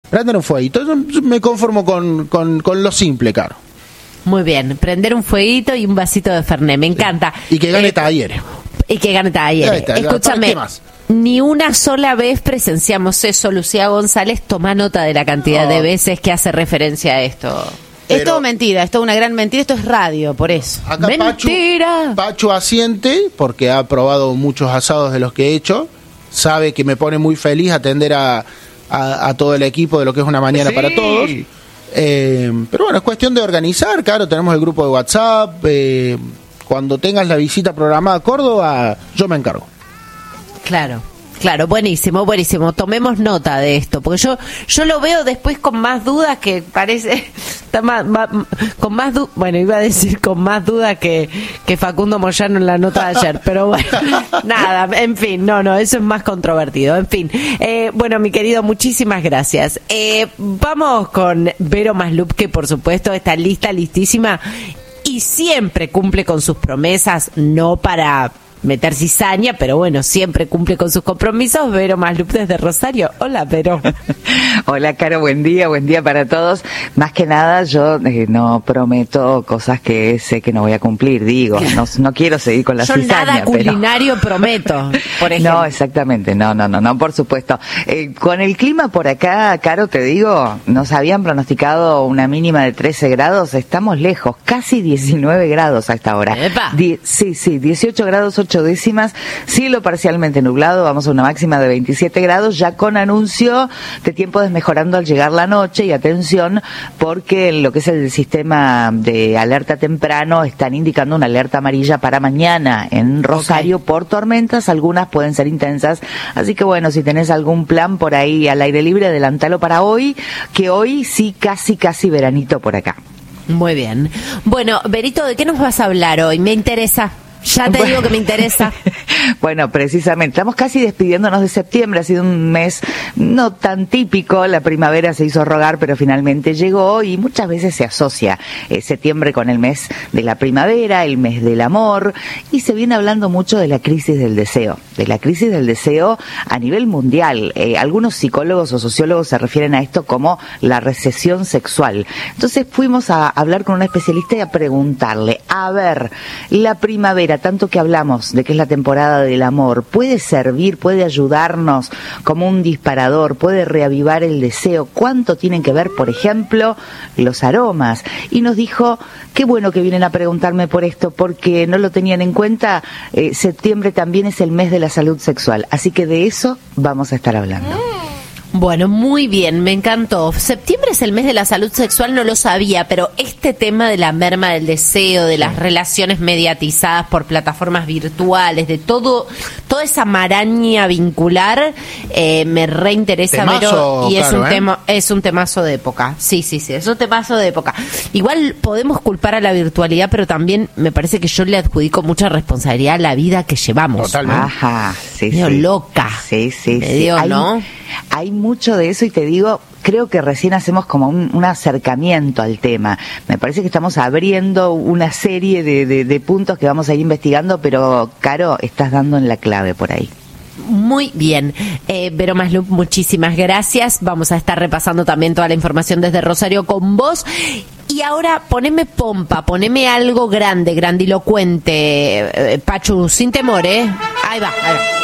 Prender un fueguito. Yo me conformo con lo simple, Caro. Muy bien, prender un fueguito y un vasito de Fernet, me encanta. Y que gane Talleres. Y que gane Talleres. Escúchame, ni una sola vez presenciamos eso. Lucía González, toma nota de la cantidad de veces que hace referencia a esto. Es todo mentira, es toda una gran mentira, esto es radio, por eso. Acá ¡Mentira! Pachu asiente, porque ha probado muchos asados de los que he hecho, sabe que me pone muy feliz atender a todo el equipo de lo que es una mañana para todos. Pero bueno, es cuestión de organizar, claro, tenemos el grupo de WhatsApp, cuando tengas la visita programada a Córdoba, yo me encargo. Claro, buenísimo. Tomemos nota de esto, porque yo lo veo después con más dudas que parece está con más bueno, iba a decir con más dudas que Facundo Moyano en la nota de ayer, pero bueno, nada, en fin, no, eso es más controvertido, en fin. Bueno, mi querido, muchísimas gracias. Vamos con Vero Maslup, que por supuesto está listísima y siempre cumple con sus promesas, no para meter cizaña, pero bueno, siempre cumple con sus compromisos. Vero Maslup desde Rosario. Hola, Vero. Hola, Caro, buen día para todos. Más que nada, yo no prometo cosas que sé que no voy a cumplir, digo, no quiero seguir con la cizaña. Yo nada culinario prometo, por ejemplo. No, exactamente, no, por supuesto. Con el clima por acá, Caro, te digo, nos habían pronosticado una mínima de 13 grados, estamos lejos, casi 19 grados a esta hora. ¡Epa! Sí, 18 grados 8 décimas, cielo parcialmente nublado, vamos a una máxima de 27 grados, ya con anuncio de tiempo desmejorando al llegar la noche, y atención, porque lo que es el sistema de alerta temprano están indicando una alerta amarilla para mañana en Rosario por tormentas, algunas pueden ser intensas, así que bueno, si tenés algún plan por ahí al aire libre, adelántalo para hoy, que hoy sí casi veranito por acá. Muy bien. Bueno, Verito, ¿de qué nos vas a hablar hoy? Me interesa. Ya te digo que me interesa. Bueno, precisamente, estamos casi despidiéndonos de septiembre, ha sido un mes no tan típico, la primavera se hizo rogar, pero finalmente llegó, y muchas veces se asocia septiembre con el mes de la primavera, el mes del amor, y se viene hablando mucho de la crisis del deseo a nivel mundial. Algunos psicólogos o sociólogos se refieren a esto como la recesión sexual. Entonces fuimos a hablar con un especialista y a preguntarle, a ver, la primavera, tanto que hablamos de que es la temporada del amor, ¿puede servir, puede ayudarnos como un disparador, puede reavivar el deseo? ¿Cuánto tienen que ver, por ejemplo, los aromas? Y nos dijo, qué bueno que vienen a preguntarme por esto, porque no lo tenían en cuenta, septiembre también es el mes de la salud sexual, así que de eso vamos a estar hablando. Bueno, muy bien, me encantó. Septiembre es el mes de la salud sexual, no lo sabía, pero este tema de la merma del deseo, de las relaciones mediatizadas por plataformas virtuales, de toda esa maraña vincular, me reinteresa, Vero, y es un temazo de época. Sí, es un temazo de época. Igual podemos culpar a la virtualidad, pero también me parece que yo le adjudico mucha responsabilidad a la vida que llevamos. Totalmente. Ajá, medio loca. Sí. Medio, ¿no? Hay mucho de eso, y te digo, creo que recién hacemos como un acercamiento al tema. Me parece que estamos abriendo una serie de puntos que vamos a ir investigando, pero, Caro, estás dando en la clave por ahí. Muy bien. Vero Maslup, muchísimas gracias. Vamos a estar repasando también toda la información desde Rosario con vos. Y ahora poneme pompa, poneme algo grande, grandilocuente, Pachu, sin temor, ¿eh? Ahí va.